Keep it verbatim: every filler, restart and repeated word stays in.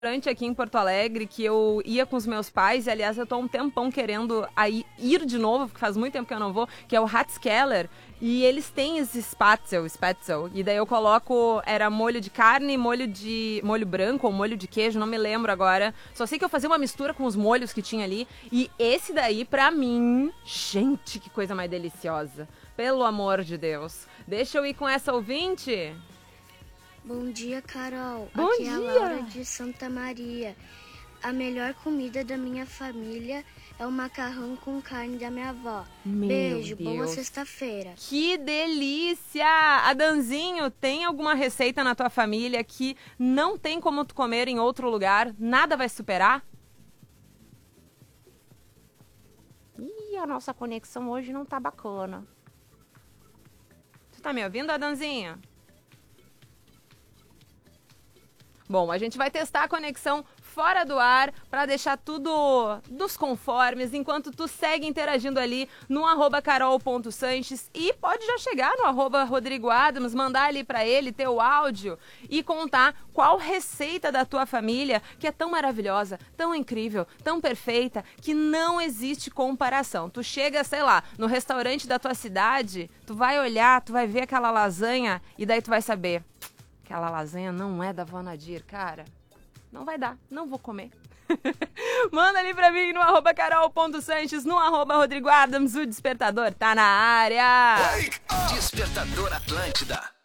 restaurante aqui em Porto Alegre que eu ia com os meus pais, e aliás eu tô há um tempão querendo aí ir de novo, porque faz muito tempo que eu não vou, que é o Rathskeller, e eles têm esse spatzel, spatzel, e daí eu coloco, era molho de carne, molho de molho branco ou molho de queijo, não me lembro agora, só sei que eu fazia uma mistura com os molhos que tinha ali, e esse daí pra mim, gente, que coisa mais deliciosa, pelo amor de Deus. Deixa eu ir com essa ouvinte. Bom dia, Carol. Bom Aqui dia. é a Laura de Santa Maria. A melhor comida da minha família é o macarrão com carne da minha avó. Meu Beijo, Deus. boa sexta-feira. Que delícia! Adanzinho, tem alguma receita na tua família que não tem como tu comer em outro lugar? Nada vai superar? Ih, a nossa conexão hoje não tá bacana. Tu tá me ouvindo, Adanzinho? Bom, a gente vai testar a conexão fora do ar para deixar tudo dos conformes, enquanto tu segue interagindo ali no arroba carol.sanches e pode já chegar no arroba Rodrigo Adams, mandar ali para ele teu áudio e contar qual receita da tua família que é tão maravilhosa, tão incrível, tão perfeita, que não existe comparação. Tu chega, sei lá, no restaurante da tua cidade, tu vai olhar, tu vai ver aquela lasanha e daí tu vai saber... Aquela lasanha não é da Vó Nadir, cara. Não vai dar, não vou comer. Manda ali pra mim no arroba carol.sanches, no arroba Rodrigo Adams, o Despertador tá na área. Despertador Atlântida.